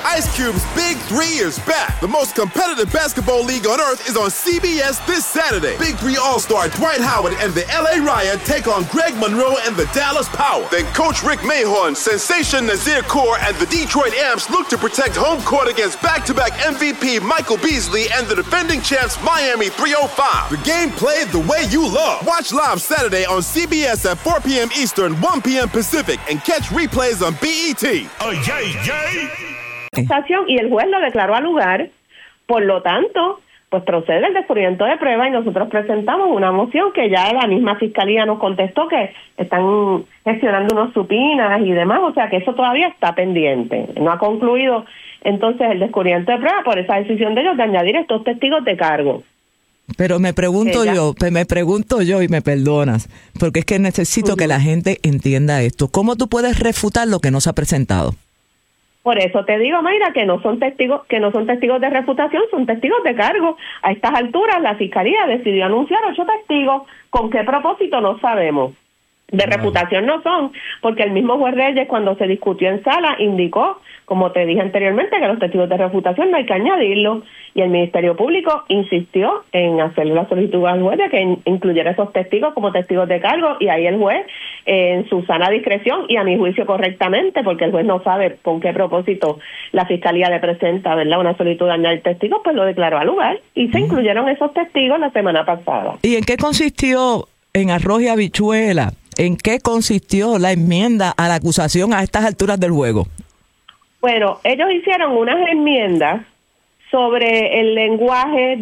Ice Cube's Big 3 is back. The most competitive basketball league on earth is on CBS this Saturday. Big 3 All-Star Dwight Howard and the LA Riot take on Greg Monroe and the Dallas Power. Then Coach Rick Mahorn, Sensation Nazir Kaur, and the Detroit Amps look to protect home court against back-to-back MVP Michael Beasley and the defending champs Miami 305. The game played the way you love. Watch live Saturday on CBS at 4 p.m. Eastern, 1 p.m. Pacific, and catch replays on BET. Oh, yay, yay. Y el juez lo declaró al lugar, por lo tanto, pues procede el descubrimiento de prueba y nosotros presentamos una moción que ya la misma fiscalía nos contestó que están gestionando unos supinas y demás, o sea que eso todavía está pendiente, no ha concluido entonces el descubrimiento de prueba por esa decisión de ellos de añadir estos testigos de cargo. Pero me pregunto yo y me perdonas, porque es que necesito que la gente entienda esto. ¿Cómo tú puedes refutar lo que no se ha presentado? Por eso te digo, Mayra, que no son testigos de refutación, son testigos de cargo. A estas alturas la fiscalía decidió anunciar 8 testigos. ¿Con qué propósito? No sabemos. De reputación no son, porque el mismo juez Reyes, cuando se discutió en sala, indicó, como te dije anteriormente, que los testigos de refutación no hay que añadirlos, y el Ministerio Público insistió en hacerle la solicitud al juez de que incluyera esos testigos como testigos de cargo, y ahí el juez, en su sana discreción, y a mi juicio correctamente, porque el juez no sabe con qué propósito la Fiscalía le presenta, ¿verdad?, una solicitud de añadir testigos, pues lo declaró al lugar, y se incluyeron esos testigos la semana pasada. ¿Y en qué consistió, en arroz y habichuela, en qué consistió la enmienda a la acusación a estas alturas del juego? Bueno, ellos hicieron unas enmiendas sobre el lenguaje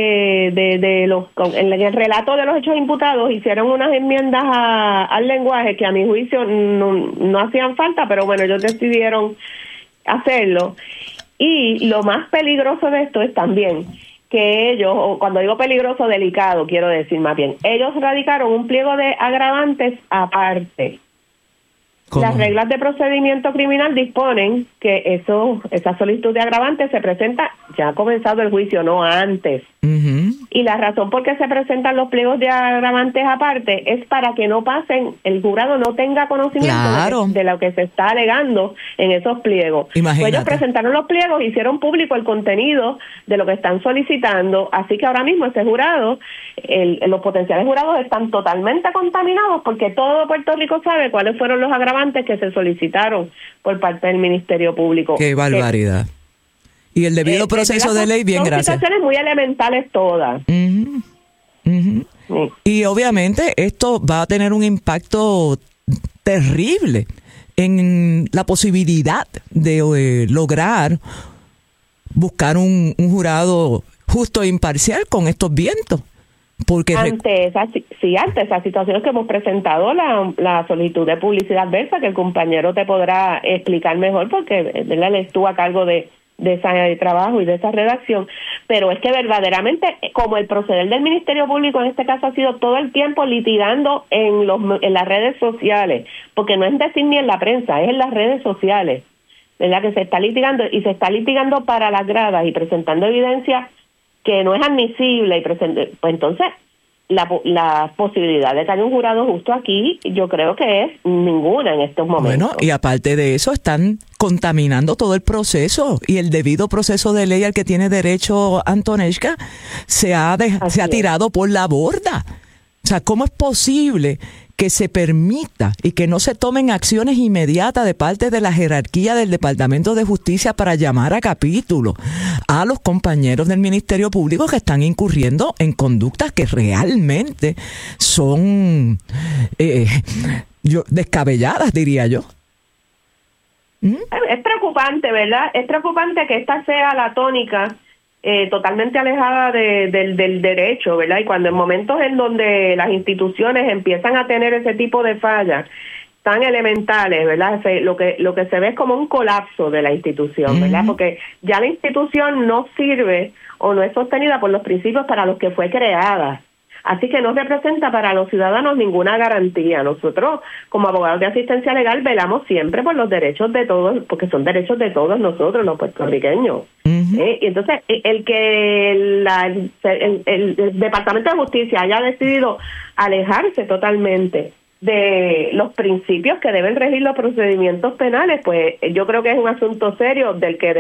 en el relato de los hechos imputados, hicieron unas enmiendas al lenguaje que a mi juicio no hacían falta, pero bueno, ellos decidieron hacerlo. Y lo más peligroso de esto es también que ellos, o cuando digo peligroso, delicado, quiero decir más bien, ellos radicaron un pliego de agravantes aparte. ¿Cómo? Las reglas de procedimiento criminal disponen que esa solicitud de agravantes se presenta ya ha comenzado el juicio, no antes. Uh-huh. Y la razón por qué se presentan los pliegos de agravantes aparte es para que no pasen, el jurado no tenga conocimiento de lo que se está alegando en esos pliegos. Pues ellos presentaron los pliegos, hicieron público el contenido de lo que están solicitando, así que ahora mismo ese jurado, los potenciales jurados están totalmente contaminados porque todo Puerto Rico sabe cuáles fueron los agravantes que se solicitaron por parte del Ministerio Público. ¡Qué barbaridad! Y el debido proceso de ley, bien, gracias. Son situaciones muy elementales todas. Uh-huh. Uh-huh. Sí. Y obviamente esto va a tener un impacto terrible en la posibilidad de lograr buscar un jurado justo e imparcial con estos vientos. Porque ante esas situaciones que hemos presentado, la solicitud de publicidad adversa, que el compañero te podrá explicar mejor, porque él estuvo a cargo de ese trabajo y de esa redacción, pero es que verdaderamente, como el proceder del Ministerio Público en este caso ha sido todo el tiempo litigando en las redes sociales, porque no es decir ni en la prensa, es en las redes sociales, ¿verdad?, que se está litigando, y se está litigando para las gradas y presentando evidencia que no es admisible, y pues entonces la posibilidad de que haya un jurado justo aquí, yo creo que es ninguna en estos momentos. Bueno, y aparte de eso, están contaminando todo el proceso, y el debido proceso de ley al que tiene derecho Antonesca se ha tirado por la borda. O sea, ¿cómo es posible que se permita y que no se tomen acciones inmediatas de parte de la jerarquía del Departamento de Justicia para llamar a capítulo a los compañeros del Ministerio Público que están incurriendo en conductas que realmente son descabelladas, diría yo? Es preocupante, ¿verdad? Es preocupante que esta sea la tónica totalmente alejada del derecho, ¿verdad? Y cuando en momentos en donde las instituciones empiezan a tener ese tipo de fallas tan elementales, ¿verdad? Lo que se ve es como un colapso de la institución, ¿verdad? Porque ya la institución no sirve o no es sostenida por los principios para los que fue creada. Así que no representa para los ciudadanos ninguna garantía. Nosotros, como abogados de asistencia legal, velamos siempre por los derechos de todos, porque son derechos de todos nosotros, los puertorriqueños. Y entonces, el que el Departamento de Justicia haya decidido alejarse totalmente de los principios que deben regir los procedimientos penales, pues yo creo que es un asunto serio del que